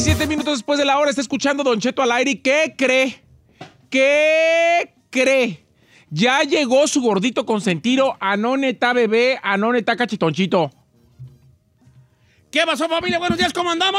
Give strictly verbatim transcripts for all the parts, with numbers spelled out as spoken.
diecisiete minutos después de la hora está escuchando Don Cheto al aire. ¿Y qué cree? ¿Qué cree? Ya llegó su gordito consentido. Anoneta bebé, anoneta cachitonchito. ¿Qué pasó, familia? Buenos días, ¿cómo andamos?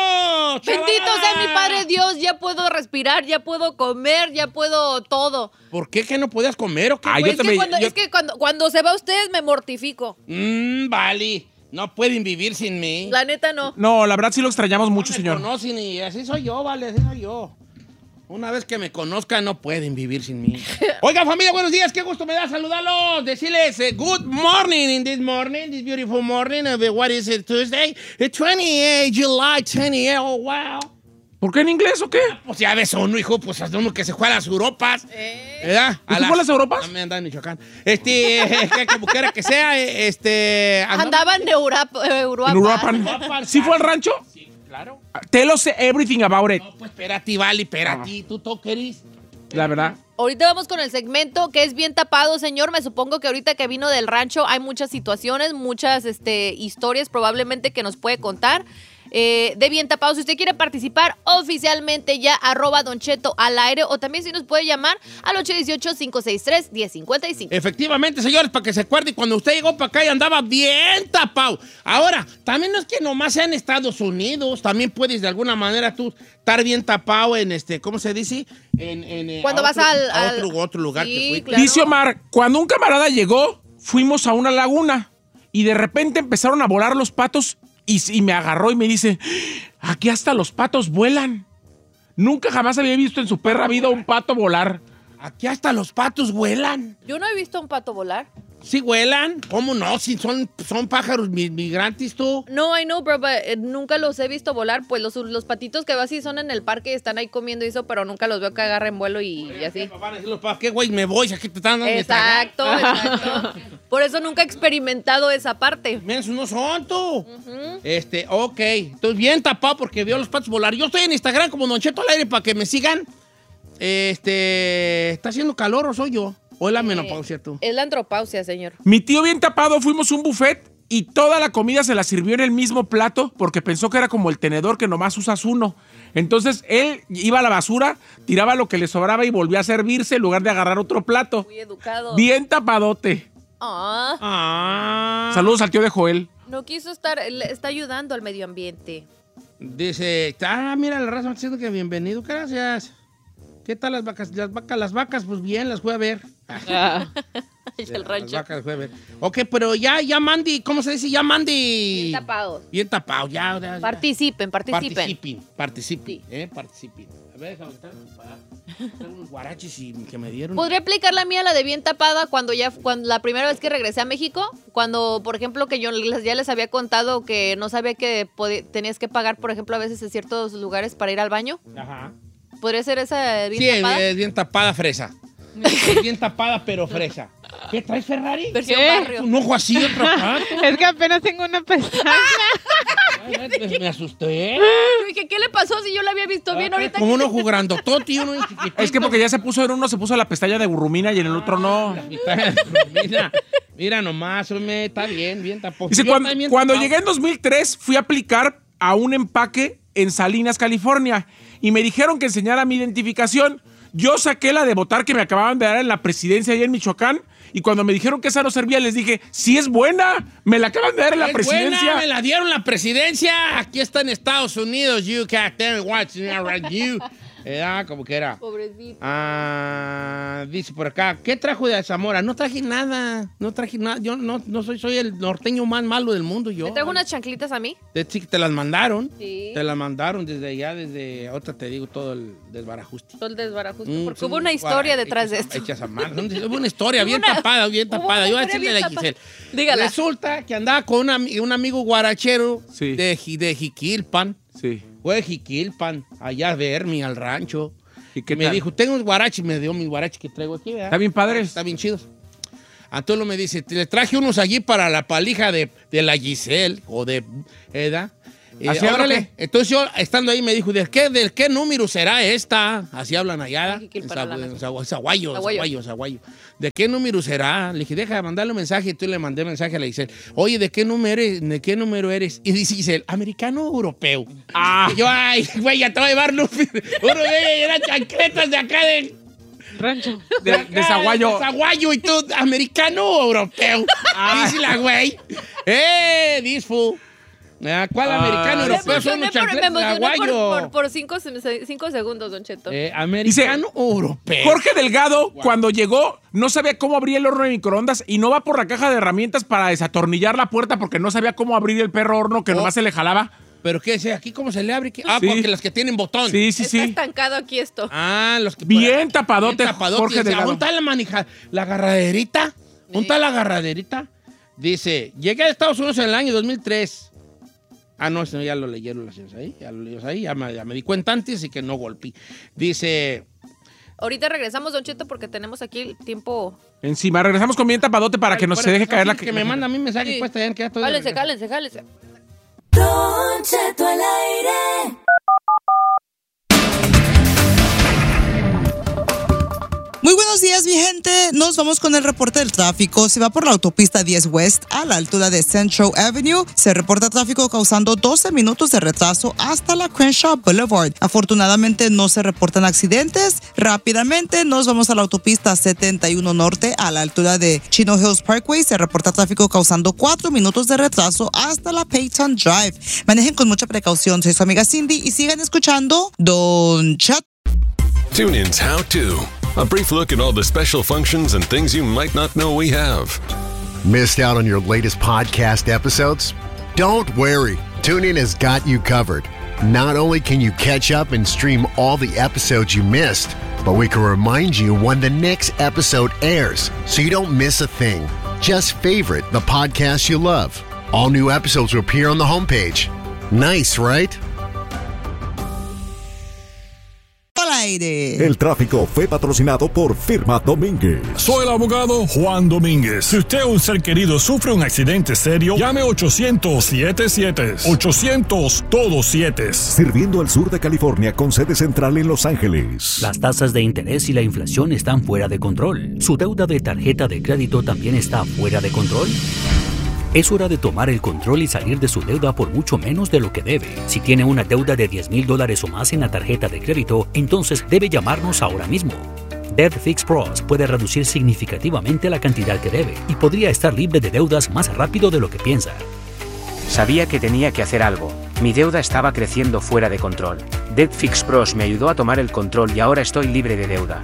Bendito sea mi Padre Dios, ya puedo respirar, ya puedo comer, ya puedo todo. ¿Por qué que no podías comer o qué? Ay, güey? yo Es que, también- cuando, yo- es que cuando, cuando se va usted me mortifico. Mmm, vale. No pueden vivir sin mí. La neta no. No, la verdad sí lo extrañamos mucho, no me señor. conocen y así soy yo, vale, así soy yo. Una vez que me conozcan, no pueden vivir sin mí. Oiga, familia, buenos días. Qué gusto me da saludarlos. Decirles eh, good morning in this morning, this beautiful morning of uh, what is it, Tuesday? The twenty-eighth, July twenty-eighth. Oh, wow. ¿Por qué en inglés o qué? Pues ya ves uno, hijo, pues es uno que se juega a las Europas. Eh. ¿Verdad? ¿Y tú fue a las Europas? También andaba en Michoacán. Este, que como quiera que sea, eh, este... Andaba en Europa. Europa. En Uruapan. ¿Sí fue al rancho? Sí, claro. Tell us everything about it. No, pues espérate, vale, espérate. ¿Tú toqueris? La verdad. Ahorita vamos con el segmento que es bien tapado, señor. Me supongo que ahorita que vino del rancho hay muchas situaciones, muchas este, historias probablemente que nos puede contar. Eh, de bien tapado, si usted quiere participar oficialmente ya, arroba Don Cheto al aire, o también si nos puede llamar al ocho uno ocho, cinco seis tres, uno cero cinco cinco. Efectivamente, señores, para que se acuerde, cuando usted llegó para acá y andaba bien tapado. Ahora, también no es que nomás sea en Estados Unidos, también puedes de alguna manera tú estar bien tapado en este, ¿cómo se dice? En, en, eh, Cuando a vas otro, al- a al- otro, otro lugar Sí, que fui. claro. Dice Omar, cuando un camarada llegó, fuimos a una laguna y de repente empezaron a volar los patos y, y me agarró y me dice, aquí hasta los patos vuelan. Nunca jamás había visto en su perra vida un pato volar. Aquí hasta los patos vuelan. Yo no he visto a un pato volar. ¿Sí vuelan? ¿Cómo no? Si son, son pájaros mi- migrantes, tú. No, I know, bro, but, eh, nunca los he visto volar. Pues los, los patitos que vas y son en el parque y están ahí comiendo y eso, pero nunca los veo que agarren vuelo y, y así. Van a decir los pájaros, ¿qué güey me voy? Aquí te están dando de tragar. Exacto, exacto. Por eso nunca he experimentado esa parte. Mensos no son tú. Este, ok. Estoy bien tapado porque veo los patos volar. Yo estoy en Instagram como Don Cheto al aire para que me sigan. Este, ¿está haciendo calor o soy yo? ¿O es la menopausia tú? Es la andropausia, señor. Mi tío bien tapado, fuimos a un buffet y toda la comida se la sirvió en el mismo plato porque pensó que era como el tenedor que nomás usas uno. Entonces él iba a la basura, tiraba lo que le sobraba y volvía a servirse en lugar de agarrar otro plato. Muy educado. Bien tapadote. Ah, Ah. Saludos al tío de Joel. no quiso estar, le está ayudando al medio ambiente. Dice, ah, mira, la raza me está diciendo que bienvenido, gracias. ¿Qué tal las vacas? Las vacas, las vacas, pues bien, las fui a ver. El Las rancho. vacas las fui a ver. Ok, pero ya, ya Mandy, ¿cómo se dice? Ya Mandy. Bien tapados. Bien tapado, ya. ya, ya. Participen, participen. Participen, participen, Sí. eh, participen. A ver, déjame estar para unos guaraches y que me dieron. ¿Podría aplicar la mía, la de bien tapada, cuando ya, cuando la primera vez que regresé a México? Cuando, por ejemplo, que yo les, ya les había contado que no sabía que podi- tenías que pagar, por ejemplo, a veces en ciertos lugares para ir al baño. Ajá. ¿Podría ser esa de bien Sí, tapada? es bien tapada fresa. Es bien tapada, pero fresa. ¿Qué traes, Ferrari? Versión ¿Qué? barrio. Un ojo así, otro acá. Es que apenas tengo una pestaña. Ay, me, me asusté. Yo dije, ¿qué le pasó si yo la había visto bien ahorita? Como un ojo grandotote y uno en chiquitito. Es que porque ya se puso en uno, se puso la pestaña de burrumina y en el otro no. Mira, mira nomás, hombre, está bien, bien tapado. Dice, Yo cuando, también cuando tapado. llegué en dos mil tres, fui a aplicar a un empaque en Salinas, California, y me dijeron que enseñara mi identificación. Yo saqué la de votar que me acababan de dar en la presidencia allá en Michoacán, y cuando me dijeron que esa no servía, les dije, sí es buena, me la acaban de dar en la Es presidencia. buena, me la dieron la presidencia. Aquí está en Estados Unidos. You can't tell me what you. Era como que era. Pobrecito. Ah, dice por acá, ¿qué trajo de Zamora? No traje nada, no traje nada. Yo no, no soy, soy el norteño más malo del mundo, yo. ¿Me trajo unas chanclitas a mí? De sí, te las mandaron. Sí. Te las mandaron desde allá, desde. Ahorita te digo todo el desbarajuste. Todo el desbarajuste. Mm, Porque son hubo una guara- historia detrás de hechas- esto. hechas a mano. Hubo una historia bien Hubo una- tapada, bien hubo tapada. una Yo voy a historia decirle a la bien tapada. Giselle. Dígala. Resulta que andaba con una ami- un amigo guarachero Sí. de, Ji- de Jiquilpan. Sí. Fue de Jiquilpan, allá a verme al rancho. ¿Y qué me tal? dijo, tengo un guarache, me dio mis guaraches que traigo aquí, ¿verdad? Está bien padres. Está bien chidos. Antonio me dice, le traje unos allí para la palija de, de la Giselle, o de Eda. Eh, ¿Así habla órale. qué? Entonces yo, estando ahí, me dijo, ¿de qué, ¿del qué número será esta? Así hablan allá. Ay, qué En para Sa- la en nación. Sa- Zaguayo, Zaguayo. Zaguayo, Zaguayo. ¿De qué número será? Le dije, deja de mandarle un mensaje. Y tú le mandé mensaje a la Giselle. Oye, ¿de qué número eres? ¿De qué número eres? Y dice Giselle, ¿americano o europeo? Ah. Y yo, ay, güey, ya te voy a llevar, Lupi. Uno de ellos eran chancletas de acá de... Rancho. De, de Zaguayo. De Zaguayo y tú, ¿americano o europeo? Dice la güey. ¡Eh, disfu! Ah, ¿cuál Ah. americano Me europeo? Son emocioné, unos por, me chancletas de emocioné por, Zaguayo. por, por cinco, se- cinco segundos, Don Cheto. Eh, ¿Americano o europeo? Jorge Delgado, cuando llegó, no sabía cómo abrir el horno de microondas y no va por la caja de herramientas para desatornillar la puerta porque no sabía cómo abrir el perro horno que Oh. nomás se le jalaba. ¿Pero qué es? ¿Aquí cómo se le abre? ¿Qué? Ah, Sí. porque las que tienen botón. Sí, sí, Está sí. estancado aquí esto. Ah, los que... Bien tapadote, Bien tapadote. Jorge Dice, Delgado. ¿dónde está la manija? ¿La agarraderita? ¿Dónde está la agarraderita? Dice, llegué a Estados Unidos en el año dos mil tres. Ah, no, eso ya lo leyeron las señoras ahí. Ya lo leyeron ahí. Ya me, ya me di cuenta antes y que no golpeé. Dice... Ahorita regresamos, Don Cheto, porque tenemos aquí el tiempo. Encima, regresamos con bien tapadote para que no se deje caer la... Que me manda a mí mensaje, Sí. pues, ya que ya estoy de Cálense, regreso. cálense, cálense. Don Cheto al aire. Muy buenos días, mi gente. Nos vamos con el reporte del tráfico. Se va por la autopista diez West a la altura de Central Avenue. Se reporta tráfico causando doce minutos de retraso hasta la Crenshaw Boulevard. Afortunadamente no se reportan accidentes. Rápidamente nos vamos a la autopista setenta y uno Norte a la altura de Chino Hills Parkway. Se reporta tráfico causando cuatro minutos de retraso hasta la Peyton Drive. Manejen con mucha precaución. Soy su amiga Cindy y sigan escuchando Don Chat. TuneIn's How To. A brief look at all the special functions and things you might not know we have. Missed out on your latest podcast episodes? Don't worry. TuneIn has got you covered. Not only can you catch up and stream all the episodes you missed, but we can remind you when the next episode airs so you don't miss a thing. Just favorite the podcast you love. All new episodes will appear on the homepage. Nice, right? Al aire. El tráfico fue patrocinado por Firma Domínguez. Soy el abogado Juan Domínguez. Si usted o un ser querido sufre un accidente serio, llame ochocientos siete siete. ochocientos todo siete. Sirviendo al sur de California con sede central en Los Ángeles. Las tasas de interés y la inflación están fuera de control. ¿Su deuda de tarjeta de crédito también está fuera de control? Es hora de tomar el control y salir de su deuda por mucho menos de lo que debe. Si tiene una deuda de diez mil dólares o más en la tarjeta de crédito, entonces debe llamarnos ahora mismo. Debt Fix Pros puede reducir significativamente la cantidad que debe y podría estar libre de deudas más rápido de lo que piensa. Sabía que tenía que hacer algo. Mi deuda estaba creciendo fuera de control. Debt Fix Pros me ayudó a tomar el control y ahora estoy libre de deuda.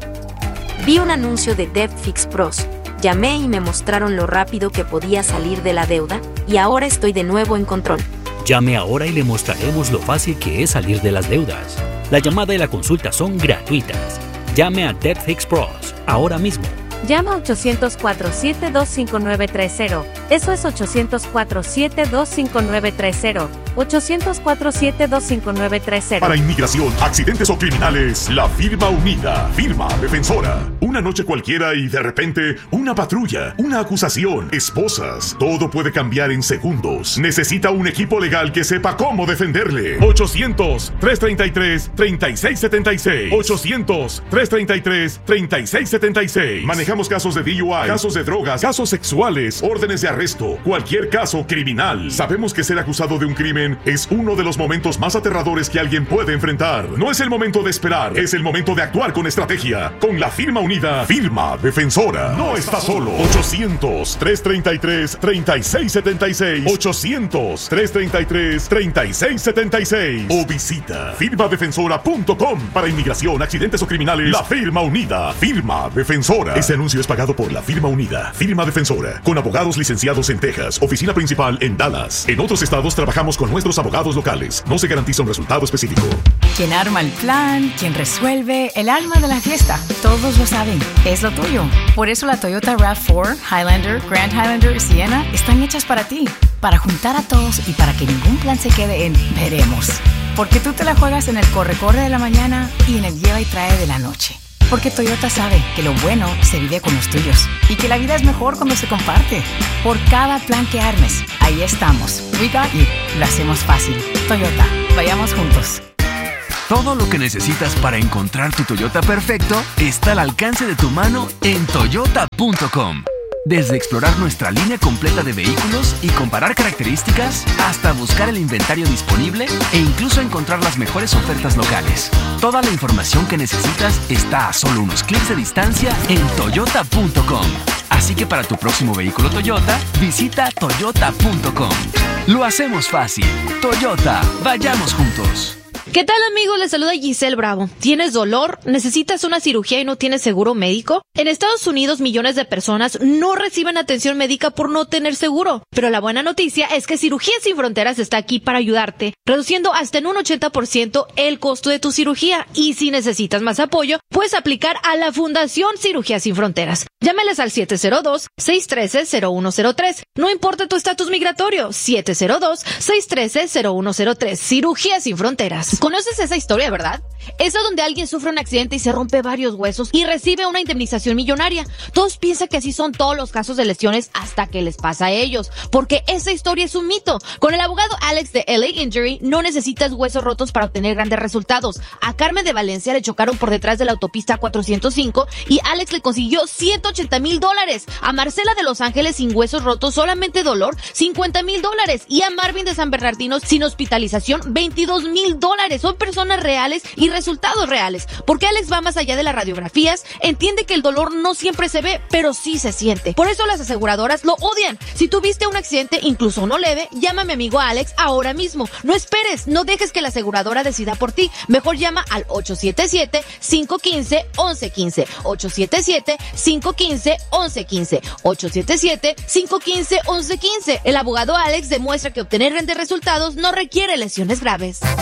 Vi un anuncio de Debt Fix Pros. Llamé y me mostraron lo rápido que podía salir de la deuda, y ahora estoy de nuevo en control. Llame ahora y le mostraremos lo fácil que es salir de las deudas. La llamada y la consulta son gratuitas. Llame a Debt Fix Pros ahora mismo. Llama ochocientos cuatro siete dos cinco nueve tres cero. Eso es ochocientos cuatro siete dos cinco nueve tres cero. ochocientos cuatro siete dos cinco nueve tres cero. Para inmigración, accidentes o criminales, la firma unida, firma defensora. Una noche cualquiera y de repente, una patrulla, una acusación, esposas. Todo puede cambiar en segundos. Necesita un equipo legal que sepa cómo defenderle. ochocientos tres treinta y tres treinta y seis setenta y seis. ochocientos tres treinta y tres treinta y seis setenta y seis. Manejamos casos de D U I, casos de drogas, casos sexuales, órdenes de arresto, cualquier caso criminal. Sabemos que ser acusado de un crimen es uno de los momentos más aterradores que alguien puede enfrentar. No es el momento de esperar, es el momento de actuar con estrategia. Con la firma unida, firma defensora. No está solo. ochocientos tres treinta y tres treinta y seis setenta y seis. ochocientos tres treinta y tres treinta y seis setenta y seis. O visita firma defensora punto com. Para inmigración, accidentes o criminales, la firma unida, firma defensora. Ese anuncio es pagado por la firma unida, firma defensora, con abogados licenciados en Texas, oficina principal en Dallas. En otros estados trabajamos con nuestros abogados locales. No se garantiza un resultado específico. Quien arma el plan, quien resuelve, el alma de la fiesta. Todos lo saben, es lo tuyo. Por eso la Toyota RAV cuatro, Highlander, Grand Highlander y Sienna están hechas para ti. Para juntar a todos y para que ningún plan se quede en veremos. Porque tú te la juegas en el corre-corre de la mañana y en el lleva y trae de la noche. Porque Toyota sabe que lo bueno se vive con los tuyos y que la vida es mejor cuando se comparte. Por cada plan que armes, ahí estamos. We got you. Lo hacemos fácil. Toyota, vayamos juntos. Todo lo que necesitas para encontrar tu Toyota perfecto está al alcance de tu mano en toyota punto com. Desde explorar nuestra línea completa de vehículos y comparar características, hasta buscar el inventario disponible e incluso encontrar las mejores ofertas locales. Toda la información que necesitas está a solo unos clics de distancia en toyota punto com. Así que para tu próximo vehículo Toyota, visita toyota punto com. Lo hacemos fácil. Toyota, vayamos juntos. ¿Qué tal, amigos? Les saluda Giselle Bravo. ¿Tienes dolor? ¿Necesitas una cirugía y no tienes seguro médico? En Estados Unidos, millones de personas no reciben atención médica por no tener seguro. Pero la buena noticia es que Cirugías Sin Fronteras está aquí para ayudarte, reduciendo hasta en un ochenta por ciento el costo de tu cirugía. Y si necesitas más apoyo, puedes aplicar a la Fundación Cirugías Sin Fronteras. Llámales al siete cero dos, seis uno tres, cero uno cero tres. No importa tu estatus migratorio, siete cero dos, seis uno tres, cero uno cero tres. Cirugías Sin Fronteras. ¿Conoces esa historia, verdad? Esa donde alguien sufre un accidente y se rompe varios huesos y recibe una indemnización millonaria. Todos piensan que así son todos los casos de lesiones hasta que les pasa a ellos, porque esa historia es un mito. Con el abogado Alex de L A Injury no necesitas huesos rotos para obtener grandes resultados. A Carmen de Valencia le chocaron por detrás de la autopista cuatrocientos cinco y Alex le consiguió ciento ochenta mil dólares. A Marcela de Los Ángeles sin huesos rotos, solamente dolor, cincuenta mil dólares. Y a Marvin de San Bernardino sin hospitalización, veintidós mil dólares. Son personas reales y resultados reales. Porque Alex va más allá de las radiografías, entiende que el dolor no siempre se ve, pero sí se siente. Por eso las aseguradoras lo odian. Si tuviste un accidente, incluso uno leve, llama a mi amigo Alex ahora mismo. No esperes, no dejes que la aseguradora decida por ti. Mejor llama al ocho siete siete, cinco uno cinco, once quince. ocho siete siete, cinco uno cinco, once quince. ocho siete siete, cinco uno cinco, once quince. El abogado Alex demuestra que obtener grandes resultados no requiere lesiones graves.